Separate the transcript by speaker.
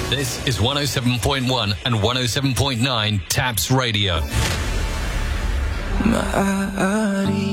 Speaker 1: This is 107.1 and 107.9 Taps Radio.
Speaker 2: Mari